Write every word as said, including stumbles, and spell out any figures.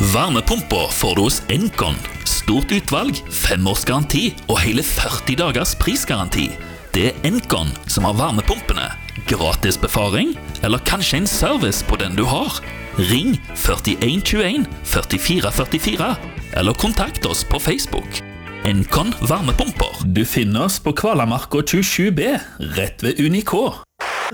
Varmepumper får du hos Encon. Stort utvalg, fem års garanti og hele førti dagers prisgaranti. Det er Encon som har varmepumpene. Gratis befaring, eller kanskje en service på den du har. Ring førtien tjueen førtifire førtifire, eller kontakt oss på Facebook. Encon varmepumper. Du finner oss på Kvalamarka tjuesju B, rett ved Unikå.